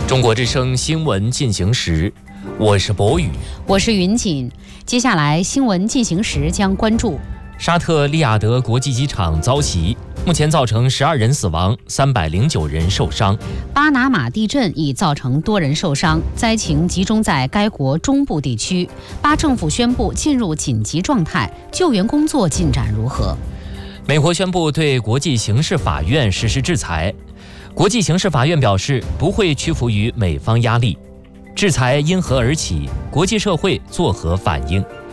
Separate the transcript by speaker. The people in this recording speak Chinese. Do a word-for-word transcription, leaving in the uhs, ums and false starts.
Speaker 1: 中国之声新闻进行时，我是博宇，
Speaker 2: 我是云锦。接下来新闻进行时将关注
Speaker 1: 沙特利雅得国际机场遭袭，目前造成十二人死亡，三百零九人受伤。
Speaker 2: 巴拿马地震已造成多人受伤，灾情集中在该国中部地区。巴政府宣布进入紧急状态，救援工作进展如何？
Speaker 1: 美国宣布对国际刑事法院实施制裁。国际刑事法院表示不会屈服于美方压力。制裁因何而起？国际社会作何反应？